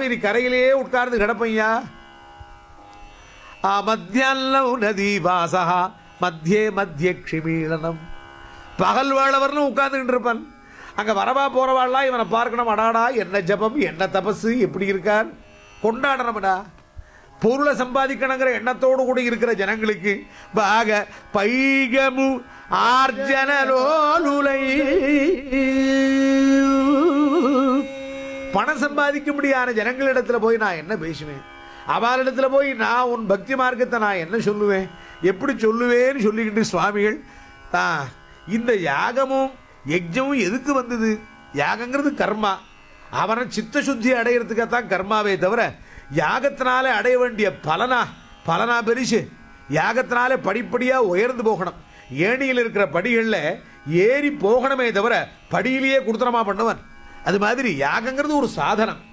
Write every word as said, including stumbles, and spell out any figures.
காவிரி கரையிலேயே உட்கார்ந்து கிடப்பையா. மத்தியானோ நதி வாசா மத்தியே மத்திய க்ஷிமீளனம். பகல் வேளவர்னு உட்கார்ந்துக்கிட்டு இருப்பான். அங்கே வரவா போறவாள்லாம் இவனை பார்க்கணும். அடாடா என்ன ஜபம் என்ன தபசு எப்படி இருக்கார் கொண்டாடணும்டா. பொருளை சம்பாதிக்கணுங்கிற எண்ணத்தோடு கூட இருக்கிற ஜனங்களுக்கு பாக பைகமு ஆர்ஜனலோலுலை பணம் சம்பாதிக்க முடியாத ஜனங்களிடத்துல போய் நான் என்ன பேசுவேன்? அவளிடத்துல போய் நான் உன் பக்தி மார்க்கத்தை நான் என்ன சொல்லுவேன்? எப்படி சொல்லுவேன்னு சொல்லிக்கிட்டு சுவாமிகள் தான் இந்த யாகமும் யஜ்ஞமும் எதுக்கு வந்தது? யாகங்கிறது கர்மா. அவனை சித்த சுத்தி அடையிறதுக்காகத்தான் கர்மாவே தவிர யாகத்தினால அடைய வேண்டிய பலனா பலனா பெருசு. யாகத்தினால படிப்படியா உயர்ந்து போகணும். ஏணியில் இருக்கிற படிகளில் ஏறி போகணுமே தவிர படியிலேயே கொடுத்தனமா பண்ணுவன். அது மாதிரி யாகங்கிறது ஒரு சாதனம்.